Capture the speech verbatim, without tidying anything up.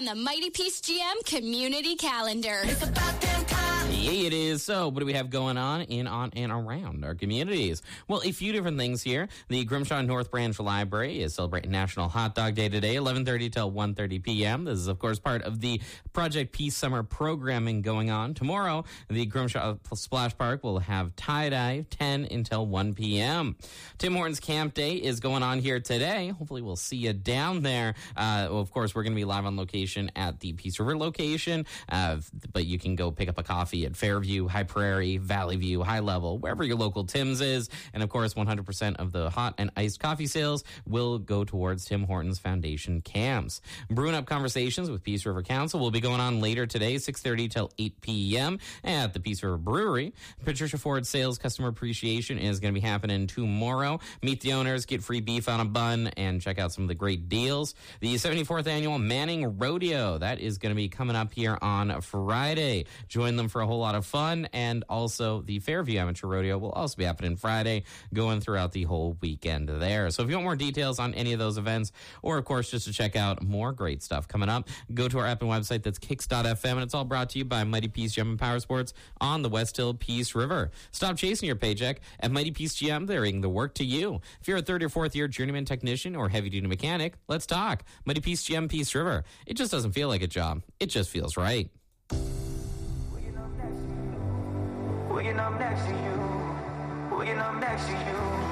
on the Mighty Peace G M community calendar. It's about damn time. Yeah, it is. So what do we have going on in, on, and around our communities? Well, a few different things here. The Grimshaw North Branch Library is celebrating National Hot Dog Day today, eleven thirty till one thirty p.m. This is, of course, part of the Project Peace Summer programming going on. Tomorrow, the Grimshaw Splash Park will have tie-dye ten until one p.m. Tim Hortons Camp Day is going on here today. Hopefully, we'll see you down there. Uh, well, of course, we're going to be live on location at the Peace River location, uh, but you can go pick up a coffee at Fairview, High Prairie, Valley View, High Level, wherever your local Tim's is. And, of course, one hundred percent of the hot and iced coffee sales will go towards Tim Hortons Foundation camps. Brewing Up Conversations with Peace River Council will be going on later today, six thirty till eight p.m. at the Peace River Brewery. Patricia Ford Sales Customer Appreciation is going to be happening tomorrow. Meet the owners, get free beef on a bun, and check out some of the great deals. The seventy-fourth Annual Manning Rodeo, that is going to be coming up here on Friday. Join them for a whole lot of fun, and also the Fairview Amateur Rodeo will also be happening Friday, going throughout the whole weekend there. So if you want more details on any of those events, or of course just to check out more great stuff coming up, go to our app and website. That's kicks dot f m, and it's all brought to you by Mighty Peace G M and Power Sports on the West Hill Peace River. Stop chasing your paycheck at Mighty Peace G M. They're bringing the work to you. If you're a third or fourth year journeyman technician or heavy duty mechanic, let's talk. Mighty Peace G M Peace River. It just doesn't feel like a job. It just feels right. Waking up next to you. Waking up next to you.